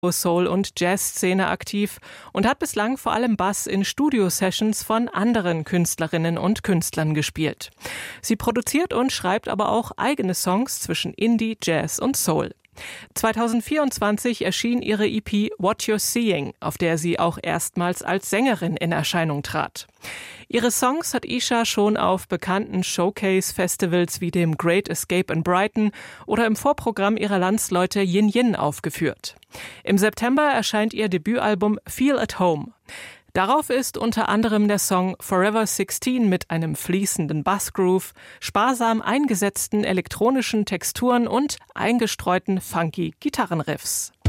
Soul- und Jazz-Szene aktiv und hat bislang vor allem Bass in Studio-Sessions von anderen Künstlerinnen und Künstlern gespielt. Sie produziert und schreibt aber auch eigene Songs zwischen Indie, Jazz und Soul. 2024 erschien ihre EP What You're Seeing, auf der sie auch erstmals als Sängerin in Erscheinung trat. Ihre Songs hat Isha schon auf bekannten Showcase-Festivals wie dem Great Escape in Brighton oder im Vorprogramm ihrer Landsleute Yin Yin aufgeführt. Im September erscheint ihr Debütalbum Feel at Home. Darauf ist unter anderem der Song Forever 16 mit einem fließenden Bassgroove, sparsam eingesetzten elektronischen Texturen und eingestreuten funky Gitarrenriffs.